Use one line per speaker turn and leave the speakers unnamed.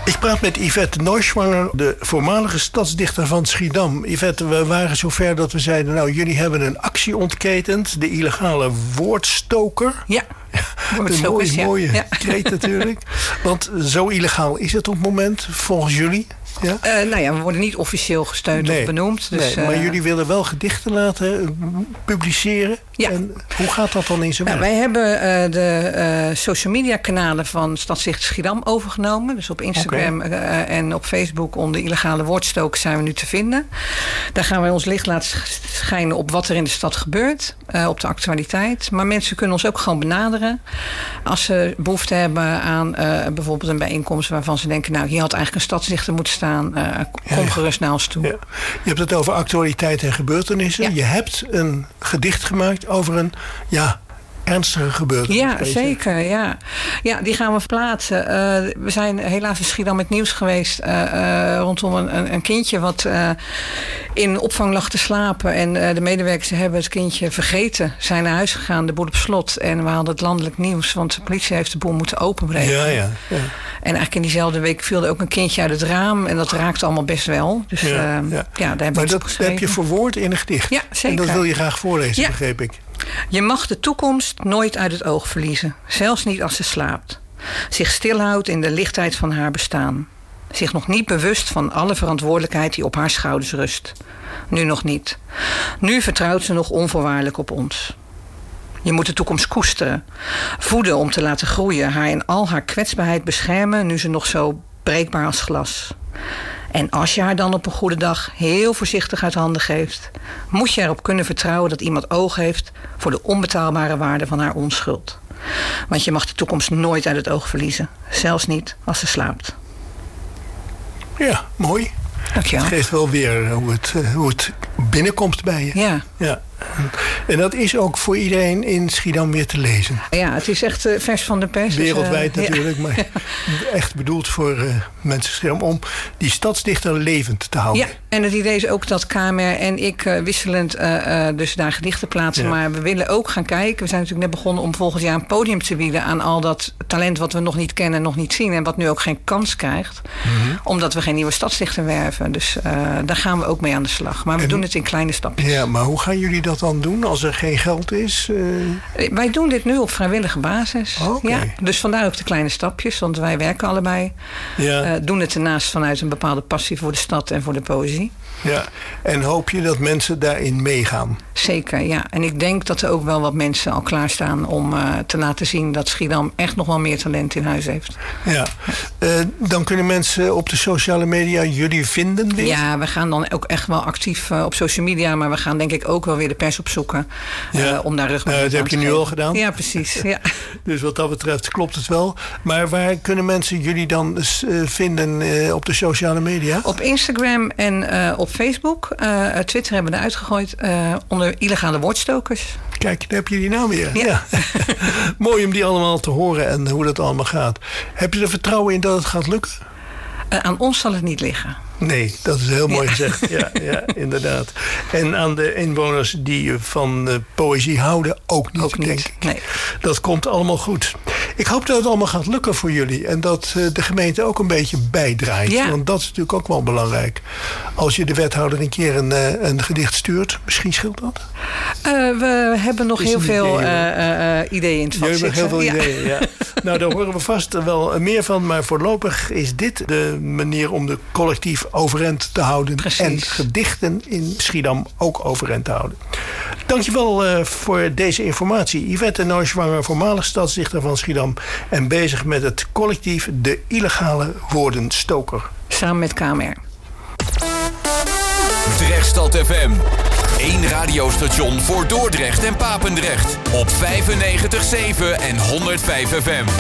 Ik praat met Yvette Neuschwanger, de voormalige stadsdichter van Schiedam. Yvette, we waren zover dat we zeiden, nou, jullie hebben een actie ontketend. De illegale woordstoker.
Ja,
een mooie kreet natuurlijk. Want zo illegaal is het op het moment, volgens jullie. Ja?
We worden niet officieel gesteund of benoemd. Dus,
maar jullie willen wel gedichten laten publiceren.
Ja.
En hoe gaat dat dan in zijn werk?
Wij hebben de social media kanalen van Stadsdichter Schiedam overgenomen. Dus op Instagram en op Facebook onder illegale woordstoken zijn we nu te vinden. Daar gaan wij ons licht laten schijnen op wat er in de stad gebeurt. Op de actualiteit. Maar mensen kunnen ons ook gewoon benaderen. Als ze behoefte hebben aan bijvoorbeeld een bijeenkomst waarvan ze denken, nou, hier had eigenlijk een stadsdichter moeten staan. Kom gerust naar ons toe. Ja.
Je hebt het over actualiteit en gebeurtenissen. Ja. Je hebt een gedicht gemaakt over een ernstige gebeurtenis.
Ja, zeker. Ja, die gaan we verplaatsen. We zijn helaas in Schiedam met nieuws geweest rondom een kindje wat in opvang lag te slapen. En de medewerkers hebben het kindje vergeten. Zijn naar huis gegaan, de boel op slot. En we hadden het landelijk nieuws, want de politie heeft de boel moeten openbreken. Ja. En eigenlijk in diezelfde week viel er ook een kindje uit het raam. En dat raakte allemaal best wel. Dus daar hebben we
dat heb je verwoord in een gedicht.
Ja, zeker.
En dat wil je graag voorlezen, begreep ik.
Je mag de toekomst nooit uit het oog verliezen. Zelfs niet als ze slaapt. Zich stilhoudt in de lichtheid van haar bestaan. Zich nog niet bewust van alle verantwoordelijkheid die op haar schouders rust. Nu nog niet. Nu vertrouwt ze nog onvoorwaardelijk op ons. Je moet de toekomst koesteren. Voeden om te laten groeien. Haar in al haar kwetsbaarheid beschermen. Nu ze nog zo breekbaar als glas. En als je haar dan op een goede dag heel voorzichtig uit handen geeft, moet je erop kunnen vertrouwen dat iemand oog heeft voor de onbetaalbare waarde van haar onschuld. Want je mag de toekomst nooit uit het oog verliezen. Zelfs niet als ze slaapt.
Ja, mooi.
Dankjewel.
Het geeft wel weer hoe het binnenkomt bij je. Ja. En dat is ook voor iedereen in Schiedam weer te lezen.
Ja, het is echt vers van de pers.
Wereldwijd natuurlijk, maar echt bedoeld voor mensen in Schiedam om die stadsdichter levend te houden.
Ja, en het idee is ook dat KMR en ik wisselend dus daar gedichten plaatsen. Ja. Maar we willen ook gaan kijken. We zijn natuurlijk net begonnen om volgend jaar een podium te bieden aan al dat talent wat we nog niet kennen en nog niet zien. En wat nu ook geen kans krijgt. Mm-hmm. Omdat we geen nieuwe stadsdichter werven. Dus daar gaan we ook mee aan de slag. Maar we doen het in kleine stapjes. Ja,
maar hoe gaan jullie dat dan doen als er geen geld is?
Wij doen dit nu op vrijwillige basis.
Okay.
Ja, dus vandaar ook de kleine stapjes. Want wij werken allebei. Ja. Doen het ernaast vanuit een bepaalde passie voor de stad en voor de poëzie.
Ja, en hoop je dat mensen daarin meegaan?
Zeker, ja. En ik denk dat er ook wel wat mensen al klaarstaan om te laten zien dat Schiedam echt nog wel meer talent in huis heeft. Ja,
dan kunnen mensen op de sociale media jullie vinden weer?
Ja, we gaan dan ook echt wel actief op social media, maar we gaan denk ik ook wel weer de pers opzoeken om daar rug mee te
dat heb je nu al gedaan?
Ja, precies. Ja.
Dus wat dat betreft klopt het wel. Maar waar kunnen mensen jullie dan vinden op de sociale media?
Op Instagram en op Facebook. Twitter hebben we eruit gegooid onder illegale woordstokers.
Kijk, daar heb je die naam weer. Ja. Mooi om die allemaal te horen en hoe dat allemaal gaat. Heb je er vertrouwen in dat het gaat lukken?
Aan ons zal het niet liggen.
Nee, dat is heel mooi gezegd. Ja, inderdaad. En aan de inwoners die van poëzie houden ook niet, denk ik.
Nee.
Dat komt allemaal goed. Ik hoop dat het allemaal gaat lukken voor jullie. En dat de gemeente ook een beetje bijdraait. Ja. Want dat is natuurlijk ook wel belangrijk. Als je de wethouder een keer een gedicht stuurt, misschien scheelt dat?
We hebben nog heel veel ideeën in het vat zitten.
Heel veel ideeën, ja. Nou, daar horen we vast wel meer van. Maar voorlopig is dit de manier om de collectief overeind te houden.
Precies.
En gedichten in Schiedam ook overeind te houden. Dankjewel voor deze informatie. Yvette Neuschwanger, voormalig stadsdichter van Schiedam en bezig met het collectief De Illegale Woordenstoker.
Samen met KMR.
Drechtstad FM. 1 radiostation voor Dordrecht en Papendrecht. Op 95.7 en 105 FM.